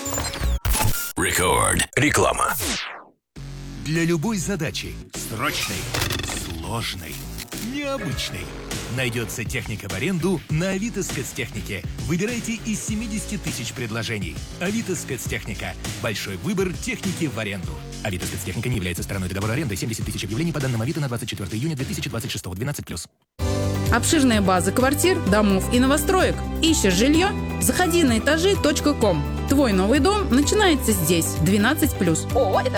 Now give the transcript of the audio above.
Record. Реклама. Для любой задачи, срочной, сложной, необычной, найдется техника в аренду на Авито Спецтехнике. Выбирайте из 70 тысяч предложений. Авито Спецтехника. Большой выбор техники в аренду. Авито Спецтехника не является стороной договора аренды. 70 тысяч объявлений по данным Авито на 24 июня 2026. 12+. Обширная база квартир, домов и новостроек. Ищешь жилье? Заходи на этажи.ком. Твой новый дом начинается здесь. 12+.